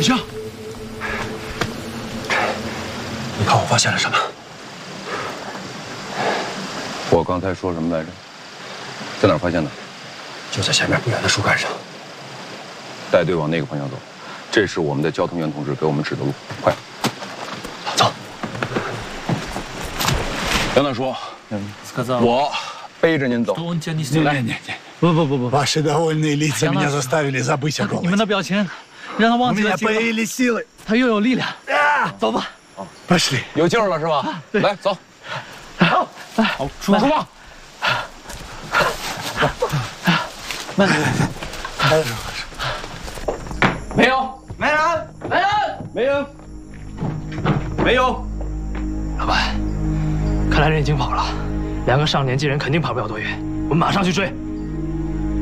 李正，你看我发现了什么？ 我刚才说什么来着？在哪儿发现的？ 就在前面不远的树干上。 带队往那个方向走，这是我们的交通员同志给我们指的路，快！ 走。 杨大叔，我背着您走。来，你。 不，ваши довольные лица меня заставили забыть о голоде. 你们的表情让他忘记了。 появились силы. 他又有力量。走吧， Пошли. 有劲儿了是吧？来，走。好，出发。 慢点。 没有， 没人， 没人，没人，没有。 老板，看来人已经跑了，2个上年纪人肯定跑不了多远，我们马上去追。